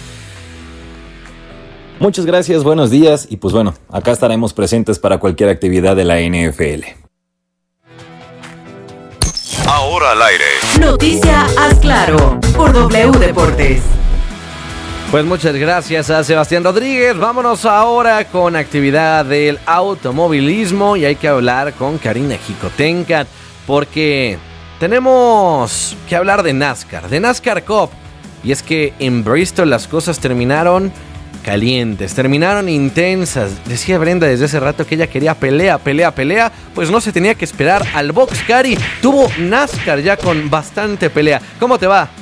Muchas gracias, buenos días y pues bueno, acá estaremos presentes para cualquier actividad de la N F L. Ahora al aire. Noticia Haz Claro por W Deportes. Pues muchas gracias a Sebastián Rodríguez. Vámonos ahora con actividad del automovilismo y hay que hablar con Karina Jicotenca porque tenemos que hablar de NASCAR, de NASCAR Cup. Y es que en Bristol las cosas terminaron calientes, terminaron intensas. Decía Brenda desde hace rato que ella quería pelea, pelea, pelea. Pues no se tenía que esperar al box, Cari. Tuvo NASCAR ya con bastante pelea. ¿Cómo te va?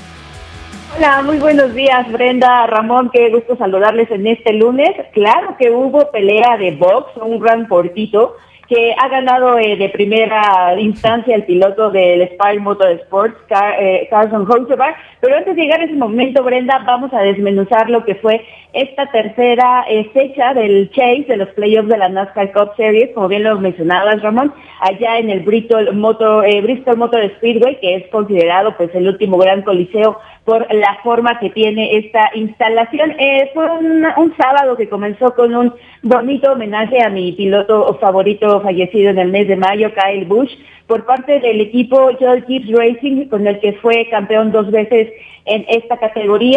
Hola, muy buenos días, Brenda, Ramón, qué gusto saludarles en este lunes. Claro que hubo pelea de box, un gran cortito, que ha ganado eh, de primera instancia el piloto del Spire Motorsports, Car, eh, Carson Hocevar. Pero antes de llegar a ese momento, Brenda, vamos a desmenuzar lo que fue esta tercera eh, fecha del Chase, de los playoffs de la NASCAR Cup Series, como bien lo mencionabas, Ramón, allá en el Bristol Motor, eh, Bristol Motor Speedway, que es considerado pues el último gran coliseo por la forma que tiene esta instalación. Eh, fue un, un sábado que comenzó con un bonito homenaje a mi piloto favorito fallecido en el mes de mayo, Kyle Busch, por parte del equipo Joel Gibbs Racing, con el que fue campeón dos veces en esta categoría.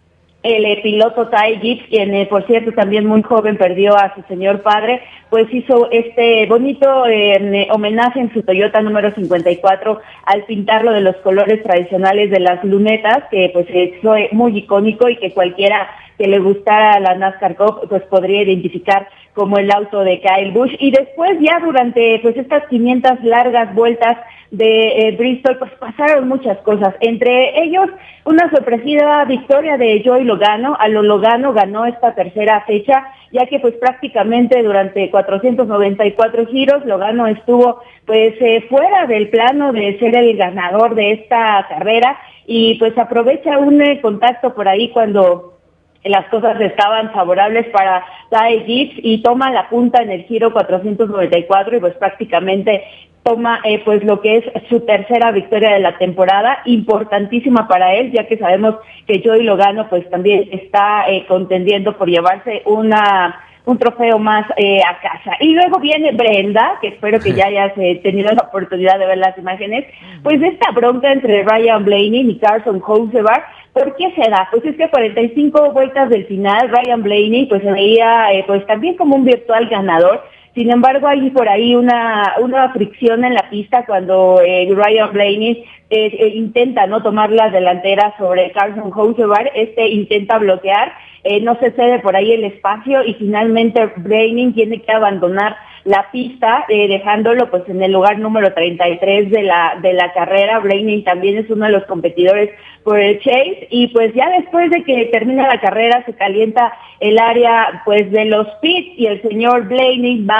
El eh, piloto Ty Gibbs, quien eh, por cierto también muy joven perdió a su señor padre, pues hizo este bonito eh, homenaje en su Toyota número cincuenta y cuatro al pintarlo de los colores tradicionales de las lunetas, que pues fue muy icónico y que cualquiera que le gustara la NASCAR Cup pues podría identificar como el auto de Kyle Busch. Y después ya durante pues estas quinientas largas vueltas de eh, Bristol pues pasaron muchas cosas, entre ellos una sorpresiva victoria de Joey Logano. A lo Logano ganó esta tercera fecha, ya que pues prácticamente durante cuatrocientos noventa y cuatro giros Logano estuvo pues eh, fuera del plano de ser el ganador de esta carrera y pues aprovecha un eh, contacto por ahí cuando las cosas estaban favorables para Ty Gibbs y toma la punta en el giro cuatrocientos noventa y cuatro y pues prácticamente toma eh, pues lo que es su tercera victoria de la temporada, importantísima para él, ya que sabemos que Joey Logano pues también está eh, contendiendo por llevarse una un trofeo más eh, a casa. Y luego viene Brenda, que espero que ya hayas eh, tenido la oportunidad de ver las imágenes, pues de esta bronca entre Ryan Blaney y Carson Hocevar. ¿Por qué se da? Pues es que a cuarenta y cinco vueltas del final, Ryan Blaney pues se veía eh, pues también como un virtual ganador. Sin embargo, hay por ahí una una fricción en la pista cuando eh, Ryan Blaney eh, eh, intenta no tomar la delantera sobre Carson Hocevar. Este intenta bloquear, eh, no se cede por ahí el espacio y finalmente Blaney tiene que abandonar la pista, eh, dejándolo pues en el lugar número treinta y tres de la de la carrera. Blaney también es uno de los competidores por el Chase y pues ya después de que termina la carrera se calienta el área pues de los pits y el señor Blaney va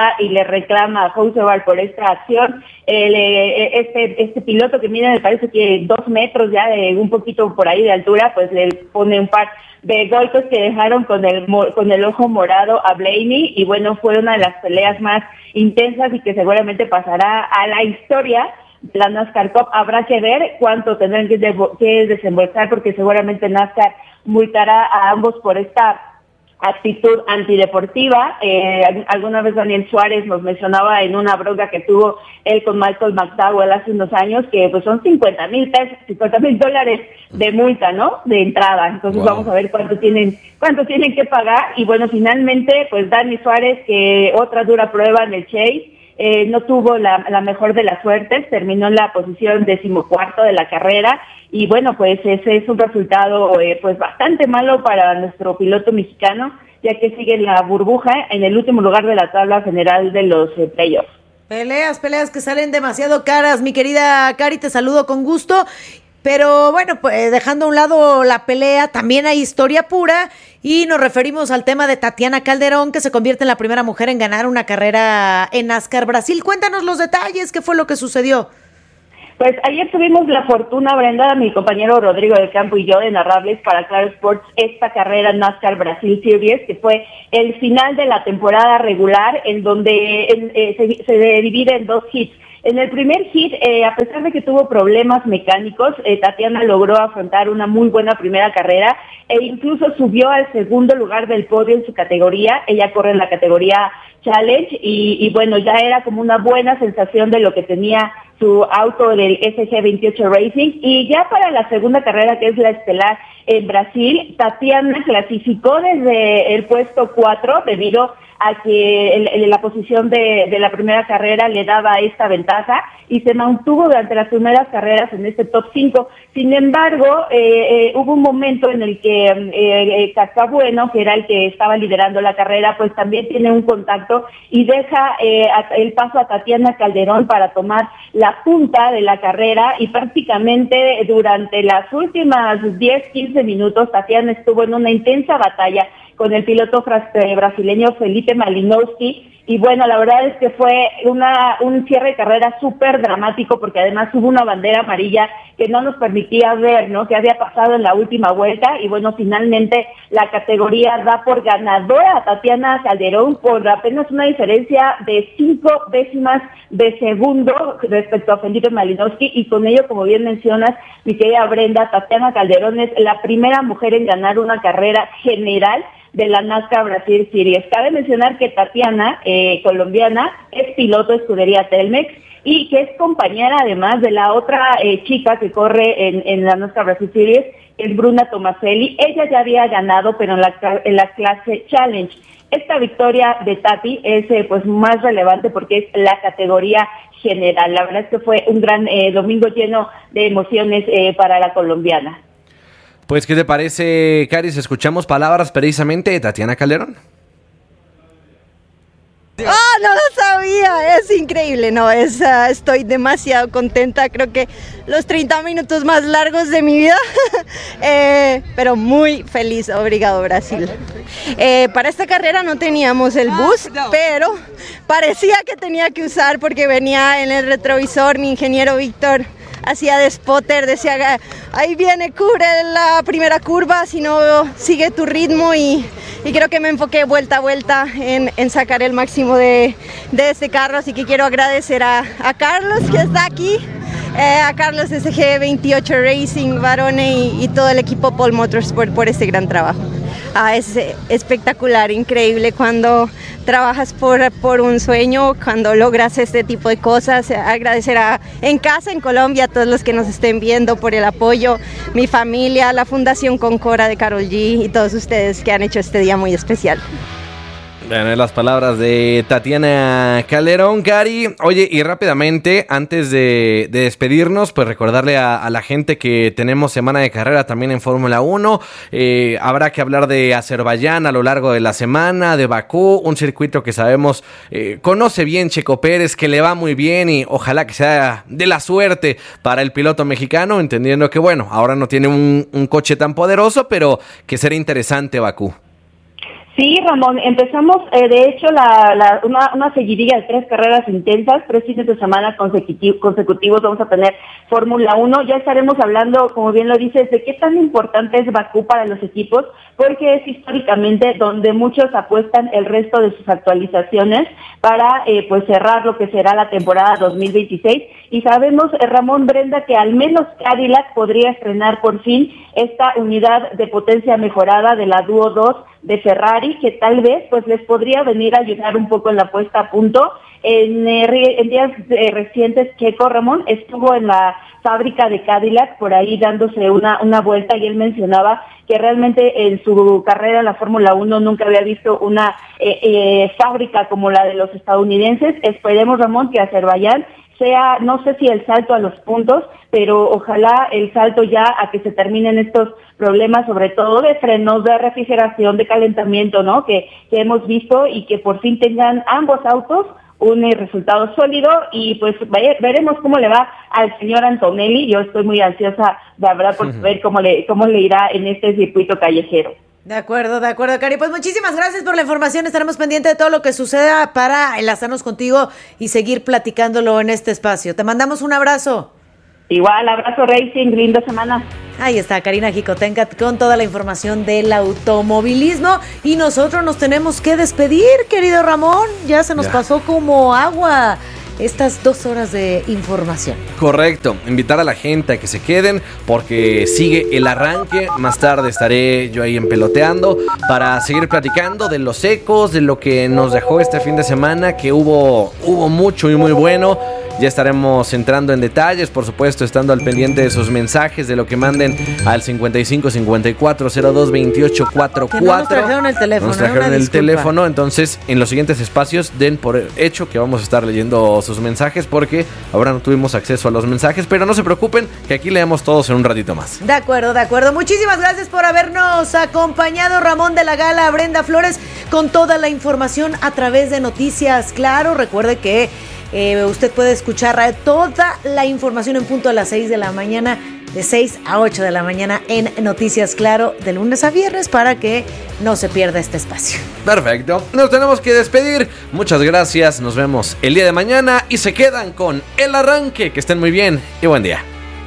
va y le reclama a Hülkenberg por esta acción. El, eh, este, este piloto que mide, me parece que dos metros ya, de un poquito por ahí de altura, pues le pone un par de golpes que dejaron con el con el ojo morado a Blaney, y bueno, fue una de las peleas más intensas y que seguramente pasará a la historia de la NASCAR Cup. Habrá que ver cuánto tendrán que, de, que desembolsar, porque seguramente NASCAR multará a ambos por esta actitud antideportiva. Eh, alguna vez Daniel Suárez nos mencionaba en una bronca que tuvo él con Michael McDowell hace unos años, que pues son cincuenta mil pesos, cincuenta mil dólares de multa, ¿no? De entrada. Entonces wow. Vamos a ver cuánto tienen, cuánto tienen que pagar. Y bueno, finalmente, pues Dani Suárez, que otra dura prueba en el Chase, eh, no tuvo la, la mejor de las suertes, terminó en la posición decimocuarto de la carrera. Y bueno, pues ese es un resultado eh, pues bastante malo para nuestro piloto mexicano, ya que sigue en la burbuja en el último lugar de la tabla general de los eh, playoffs. Peleas, peleas que salen demasiado caras, mi querida Cari, te saludo con gusto. Pero bueno, pues dejando a un lado la pelea, también hay historia pura y nos referimos al tema de Tatiana Calderón, que se convierte en la primera mujer en ganar una carrera en NASCAR Brasil. Cuéntanos los detalles, ¿qué fue lo que sucedió? Pues ayer tuvimos la fortuna, Brenda, mi compañero Rodrigo del Campo y yo, de narrarles para Claro Sports esta carrera NASCAR Brasil Series, que fue el final de la temporada regular, en donde eh, se, se divide en dos hits. En el primer hit, eh, a pesar de que tuvo problemas mecánicos, eh, Tatiana logró afrontar una muy buena primera carrera e incluso subió al segundo lugar del podio en su categoría. Ella corre en la categoría Challenge y, y bueno, ya era como una buena sensación de lo que tenía su auto del S G veintiocho Racing. Y ya para la segunda carrera, que es la estelar en Brasil, Tatiana clasificó desde el puesto cuatro debido a que el, el, la posición de, de la primera carrera le daba esta ventaja y se mantuvo durante las primeras carreras en este top cinco. Sin embargo, eh, eh, hubo un momento en el que eh, eh, Casca Bueno, que era el que estaba liderando la carrera, pues también tiene un contacto y deja eh, el paso a Tatiana Calderón para tomar la punta de la carrera, y prácticamente durante las últimas diez, quince minutos Tatiana estuvo en una intensa batalla con el piloto brasileño Felipe Malinowski. Y bueno, la verdad es que fue una un cierre de carrera súper dramático, porque además hubo una bandera amarilla que no nos permitía ver, ¿no?, qué había pasado en la última vuelta. Y bueno, finalmente la categoría da por ganadora a Tatiana Calderón por apenas una diferencia de cinco décimas de segundo respecto a Felipe Malinowski. Y con ello, como bien mencionas, mi querida Brenda, Tatiana Calderón es la primera mujer en ganar una carrera general de la NASCAR Brasil Series. Cabe mencionar que Tatiana, eh, colombiana, es piloto de escudería Telmex y que es compañera además de la otra eh, chica que corre en, en la NASCAR Brasil Series, es Bruna Tomaselli. Ella ya había ganado, pero en la, en la clase Challenge. Esta victoria de Tati es eh, pues más relevante porque es la categoría general. La verdad es que fue un gran eh, domingo lleno de emociones eh, para la colombiana. Pues, ¿qué te parece, Caris? Escuchamos palabras precisamente de Tatiana Calderón. ¡Oh, no lo sabía! Es increíble, no, es, uh, estoy demasiado contenta, creo que los treinta minutos más largos de mi vida, eh, pero muy feliz, obrigado Brasil. Eh, para esta carrera no teníamos el bus, pero parecía que tenía que usar porque venía en el retrovisor mi ingeniero Víctor. Hacía de spotter, decía, ahí viene, cubre la primera curva, si no sigue tu ritmo, y, y creo que me enfoqué vuelta a vuelta en, en sacar el máximo de, de este carro, así que quiero agradecer a, a Carlos, que está aquí, eh, a Carlos S G veintiocho Racing, Barone y, y todo el equipo Paul Motorsport por este gran trabajo. Ah, es espectacular, increíble cuando trabajas por, por un sueño, cuando logras este tipo de cosas. Agradecer a, en casa, en Colombia, a todos los que nos estén viendo por el apoyo, mi familia, la Fundación Concora de Karol G y todos ustedes que han hecho este día muy especial. Bueno, las palabras de Tatiana Calderón, Cari. Oye, y rápidamente, antes de, de despedirnos, pues recordarle a, a la gente que tenemos semana de carrera también en Fórmula uno. Eh, habrá que hablar de Azerbaiyán a lo largo de la semana, de Bakú, un circuito que sabemos eh, conoce bien Checo Pérez, que le va muy bien, y ojalá que sea de la suerte para el piloto mexicano, entendiendo que, bueno, ahora no tiene un, un coche tan poderoso, pero que será interesante Bakú. Sí, Ramón, empezamos eh, de hecho la, la, una, una seguidilla de tres carreras intensas, tres fines de semana consecutiv- consecutivos vamos a tener Fórmula uno. Ya estaremos hablando, como bien lo dices, de qué tan importante es Bakú para los equipos, porque es históricamente donde muchos apuestan el resto de sus actualizaciones para eh, pues cerrar lo que será la temporada dos mil veintiséis. Y sabemos, eh, Ramón, Brenda, que al menos Cadillac podría estrenar por fin esta unidad de potencia mejorada de la Duo dos de Ferrari, que tal vez pues les podría venir a ayudar un poco en la puesta a punto. En, eh, en días eh, recientes, Checo, Ramón, estuvo en la fábrica de Cadillac por ahí dándose una, una vuelta, y él mencionaba que realmente en su carrera en la Fórmula uno nunca había visto una eh, eh, fábrica como la de los estadounidenses. Esperemos, Ramón, que Azerbaiyán sea, no sé si el salto a los puntos, pero ojalá el salto ya a que se terminen estos problemas, sobre todo de frenos, de refrigeración, de calentamiento, ¿no? Que, que hemos visto, y que por fin tengan ambos autos un eh, resultado sólido. Y pues vaya, veremos cómo le va al señor Antonelli. Yo estoy muy ansiosa, de verdad, por uh-huh. ver cómo le, cómo le irá en este circuito callejero. De acuerdo, de acuerdo, Cari. Pues muchísimas gracias por la información. Estaremos pendientes de todo lo que suceda para enlazarnos contigo y seguir platicándolo en este espacio. Te mandamos un abrazo. Igual, abrazo Racing, linda semana. Ahí está Karina Jicotenca con toda la información del automovilismo. Y nosotros nos tenemos que despedir, querido Ramón. Ya se nos ya. pasó como agua estas dos horas de información. Correcto, invitar a la gente a que se queden porque sigue el arranque. Más tarde estaré yo ahí empeloteando para seguir platicando de los ecos, de lo que nos dejó este fin de semana, que hubo, hubo mucho y muy bueno. Ya estaremos entrando en detalles, por supuesto, estando al pendiente de sus mensajes, de lo que manden al cincuenta y cinco cincuenta y cuatro cero dos veintiocho cuarenta y cuatro. Que no nos trajeron el teléfono. Nos trajeron el teléfono, entonces en los siguientes espacios den por hecho que vamos a estar leyendo sus mensajes, porque ahora no tuvimos acceso a los mensajes, pero no se preocupen, que aquí leemos todos en un ratito más. De acuerdo, de acuerdo. Muchísimas gracias por habernos acompañado, Ramón de la Gala, Brenda Flores, con toda la información a través de Noticias Claro. Recuerde que Eh, usted puede escuchar toda la información en punto a las seis de la mañana, de seis a ocho de la mañana en Noticias Claro, de lunes a viernes, para que no se pierda este espacio. Perfecto, nos tenemos que despedir. Muchas gracias, nos vemos el día de mañana y se quedan con El Arranque. Que estén muy bien y buen día.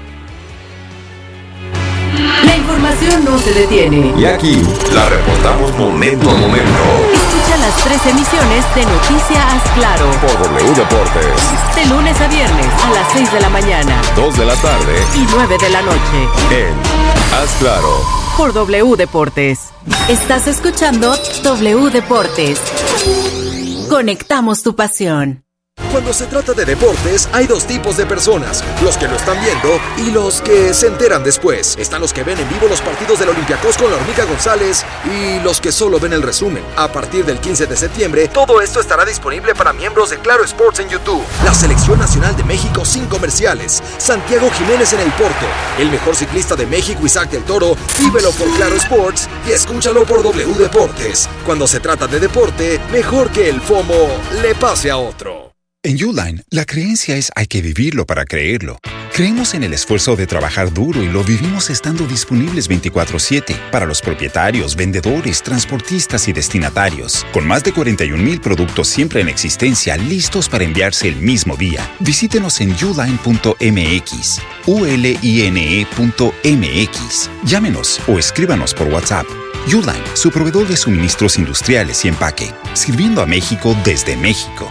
La información no se detiene. Y aquí la reportamos momento a momento. Escucha las tres emisiones de Noticias Claro por W Deportes. De lunes a viernes a las seis de la mañana, dos de la tarde y nueve de la noche. En Haz Claro por W Deportes. Estás escuchando W Deportes. Conectamos tu pasión. Cuando se trata de deportes, hay dos tipos de personas: los que lo están viendo y los que se enteran después. Están los que ven en vivo los partidos del Olympiacos con la Hormiga González y los que solo ven el resumen. A partir del quince de septiembre, todo esto estará disponible para miembros de Claro Sports en YouTube. La Selección Nacional de México sin comerciales. Santiago Jiménez en el Porto. El mejor ciclista de México, Isaac del Toro. Vívelo por Claro Sports y escúchalo por W Deportes. Cuando se trata de deporte, mejor que el FOMO le pase a otro. En Uline, la creencia es hay que vivirlo para creerlo. Creemos en el esfuerzo de trabajar duro y lo vivimos estando disponibles veinticuatro siete para los propietarios, vendedores, transportistas y destinatarios. Con más de cuarenta y un mil productos siempre en existencia, listos para enviarse el mismo día. Visítenos en uline punto m x, u l i n e punto m x. Llámenos o escríbanos por WhatsApp. Uline, su proveedor de suministros industriales y empaque, sirviendo a México desde México.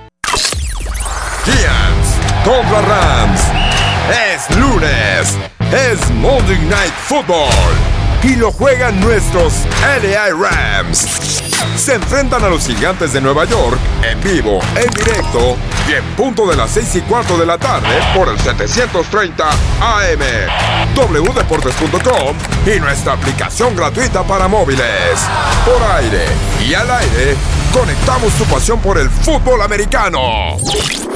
Giants contra Rams. Es lunes. Es Monday Night Football. Y lo juegan nuestros L A Rams. Se enfrentan a los Gigantes de Nueva York en vivo, en directo y en punto de las seis y cuarto de la tarde por el setecientos treinta A M, w deportes punto com y nuestra aplicación gratuita para móviles. Por aire y al aire, conectamos tu pasión por el fútbol americano.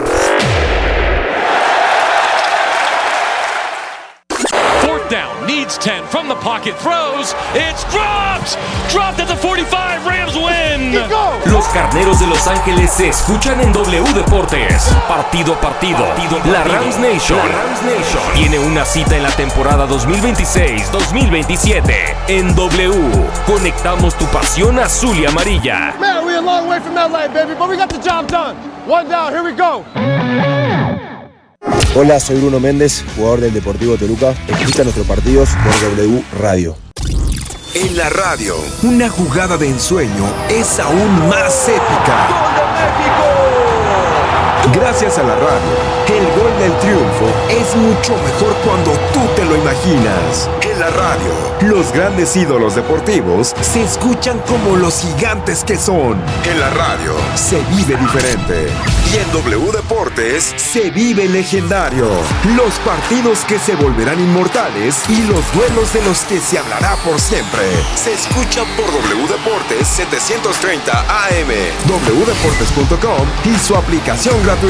Fourth down needs needs ten. From the pocket throws. It's dropped. Dropped at the forty-five. Rams win. Los Carneros de Los Ángeles se escuchan en W Deportes. Partido a partido. partido, partido. La Rams Nation. La Rams Nation tiene una cita en la temporada dos mil veintiséis dos mil veintisiete. En W conectamos tu pasión azul y amarilla. Man, we're a long way from L A, baby, but we got the job done. One down, here we go. Hola, soy Bruno Méndez, jugador del Deportivo Toluca. Escucha nuestros partidos por W Radio. En la radio, una jugada de ensueño es aún más épica. ¡Gol de México! Gracias a la radio, el gol del triunfo es mucho mejor cuando tú te lo imaginas. En la radio, los grandes ídolos deportivos se escuchan como los gigantes que son. En la radio, se vive diferente. Y en W Deportes, se vive legendario. Los partidos que se volverán inmortales y los duelos de los que se hablará por siempre. Se escuchan por W Deportes setecientos treinta A M, w deportes punto com y su aplicación gratuita.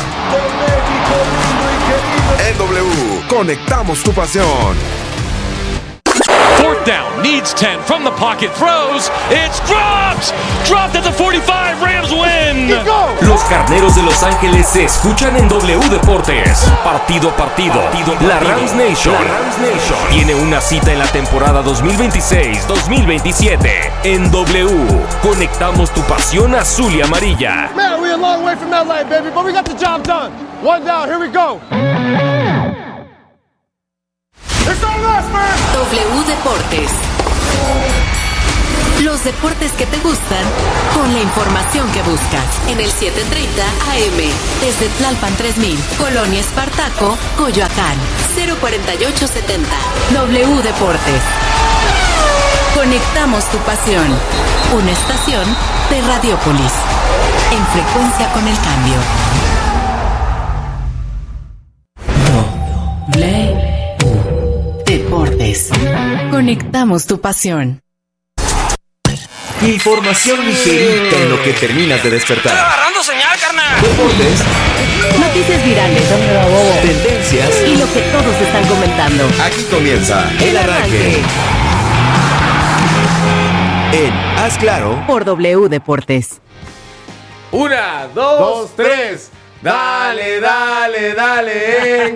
En W, conectamos tu pasión. Fourth down, needs ten. From the pocket throws. It's dropped. Dropped at the forty-five. Rams win. Los Carneros de Los Ángeles se escuchan en W Deportes. Partido a partido. partido, partido. La Rams Nation. La Rams Nation tiene una cita en la temporada dos mil veintiséis dos mil veintisiete. En W conectamos tu pasión azul y amarilla. Man, we're a long way from L A, baby, but we got the job done. One down, here we go. W Deportes. Los deportes que te gustan con la información que buscas. En el setecientos treinta A M. Desde Tlalpan tres mil. Colonia Espartaco, Coyoacán. cero cuarenta y ocho setenta. W Deportes. Conectamos tu pasión. Una estación de Radiopolis. En frecuencia con el cambio. W Deportes. Conectamos tu pasión. Información ligerita en lo que terminas de despertar. ¡Estoy agarrando señal, carnal! Deportes. Noticias virales. Tendencias. Y lo que todos están comentando. Aquí comienza el arranque. En Haz Claro. Por W Deportes. Una, dos, dos tres. Dale, dale, dale.